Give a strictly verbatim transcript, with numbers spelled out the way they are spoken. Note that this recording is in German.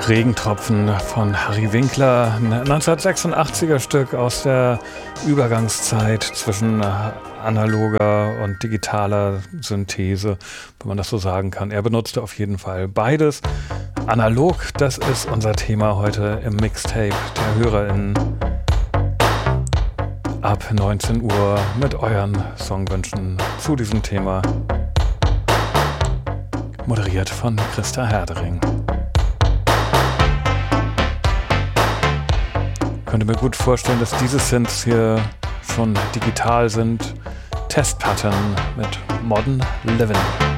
Regentropfen von Harry Winkler, ein neunzehnhundertsechsundachtziger Stück aus der Übergangszeit zwischen analoger und digitaler Synthese, wenn man das so sagen kann. Er benutzte auf jeden Fall beides. Analog, das ist unser Thema heute im Mixtape der HörerInnen. Ab neunzehn Uhr mit euren Songwünschen zu diesem Thema. Moderiert von Christa Herdering. Ich könnte mir gut vorstellen, dass diese Synths hier schon digital sind. Test Pattern mit Modern Living.